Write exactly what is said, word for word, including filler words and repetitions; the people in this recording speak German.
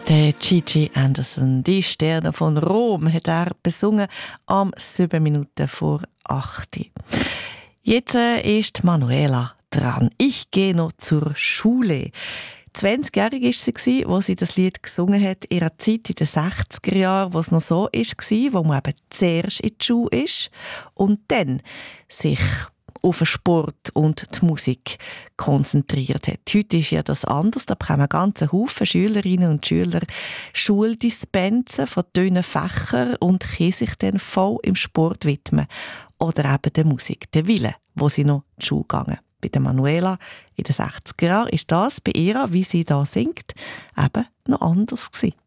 Der Gigi Anderson, die Sterne von Rom, hat er besungen am sieben Minuten vor acht. Jetzt äh, ist Manuela dran. Ich gehe noch zur Schule. zwanzigjährig war sie, als sie das Lied gesungen hat, in ihrer Zeit in den sechziger Jahren, wo es noch so war, wo man eben zuerst in die Schule ist und dann sich auf den Sport und die Musik konzentriert hat. Heute ist ja das anders. Da bekommen ganz Haufen Schülerinnen und Schüler Schuldispensen von dünnen Fächern und können sich dann voll im Sport widmen. Oder eben der Musik, der Wille, wo sie noch in die Schule gingen. Bei der Manuela in den sechziger Jahren ist das bei ihr, wie sie da singt, eben noch anders gewesen.